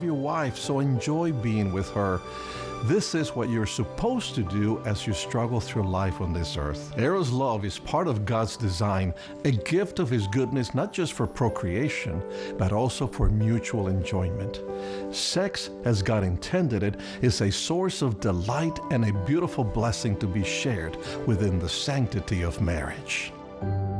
your wife, so enjoy being with her. This is what you're supposed to do as you struggle through life on this earth. Eros love is part of God's design, a gift of His goodness, not just for procreation, but also for mutual enjoyment. Sex, as God intended it, is a source of delight and a beautiful blessing to be shared within the sanctity of marriage.